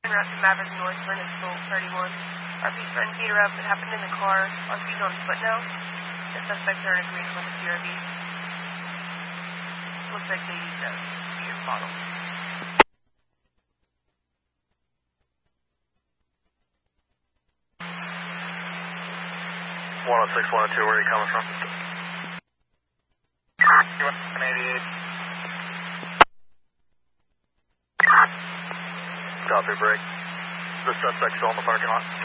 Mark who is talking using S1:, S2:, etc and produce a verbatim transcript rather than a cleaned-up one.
S1: route to Maverick North for an Instill thirty-one. R P's friend beat her up. It happened in the car. R P's on foot now. The suspects are in agreement with the C R V. Looks like they used a beer bottle.
S2: one oh six, one oh two, where are you coming from? one eighty-eight. Copy, break. The suspect still in the parking lot?